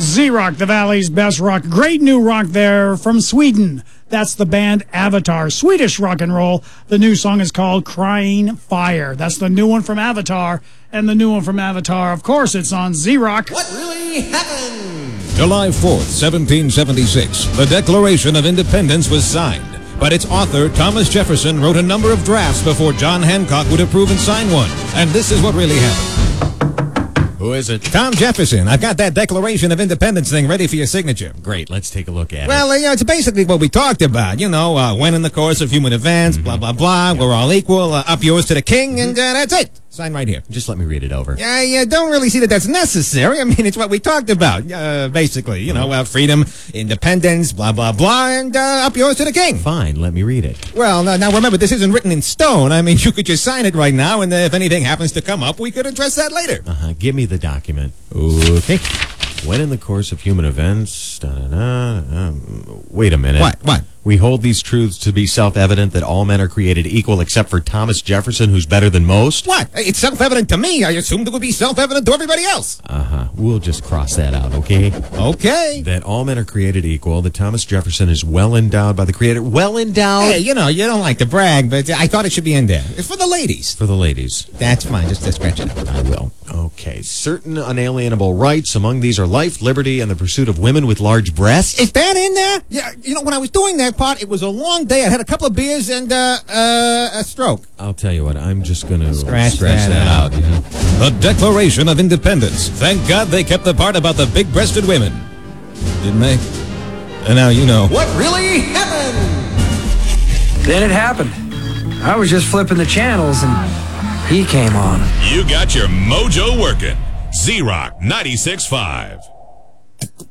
Z-Rock, the Valley's best rock. Great new rock there from Sweden. That's the band Avatar. Swedish rock and roll. The new song is called Crying Fire. That's the new one from Avatar. And the new one from Avatar, of course, it's on Z-Rock. What really happened? July 4th, 1776, the Declaration of Independence was signed. But its author, Thomas Jefferson, wrote a number of drafts before John Hancock would approve and sign one. And this is what really happened. Who is it? Tom Jefferson. I've got that Declaration of Independence thing ready for your signature. Great, let's take a look at it. Well, it's basically what we talked about. When in the course of human events, blah, blah, blah, we're all equal, up yours to the king, and that's it. Sign right here. Just let me read it over. I don't really see that that's necessary. I mean, it's what we talked about, basically. Freedom, independence, blah, blah, blah, and up yours to the king. Fine, let me read it. Well, now remember, this isn't written in stone. I mean, you could just sign it right now, and if anything happens to come up, we could address that later. Give me the document. Okay. When in the course of human events, wait a minute. What? We hold these truths to be self-evident that all men are created equal except for Thomas Jefferson, who's better than most? What? It's self-evident to me. I assumed it would be self-evident to everybody else. We'll just cross that out, okay? Okay. That all men are created equal, that Thomas Jefferson is well endowed by the Creator. Well endowed? Hey, you don't like to brag, but I thought it should be in there. It's for the ladies. For the ladies. That's fine. Just scratch it out. I will. Okay. Certain unalienable rights. Among these are life, liberty, and the pursuit of women with large breasts. Is that in there? Yeah. When I was doing that part, it was a long day. I had a couple of beers and a stroke. I'll tell you what. I'm just going to scratch that out. Yeah. The Declaration of Independence. Thank God they kept the part about the big-breasted women. Didn't they? And now you know. What really happened? Then it happened. I was just flipping the channels and he came on. You got your mojo working. Z-Rock 96.5.